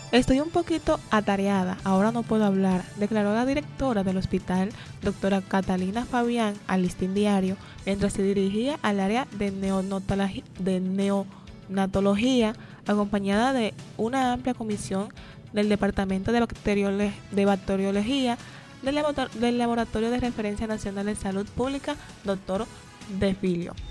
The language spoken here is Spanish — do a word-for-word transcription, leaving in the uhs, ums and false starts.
Estoy un poquito atareada, ahora no puedo hablar, declaró la directora del hospital, doctora Catalina Fabián, al Listín Diario, mientras se dirigía al área de, neonatología, de neonatología, acompañada de una amplia comisión del Departamento de, Bacteriole de Bacteriología del, del Laboratorio de Referencia Nacional de Salud Pública, doctor De Filio.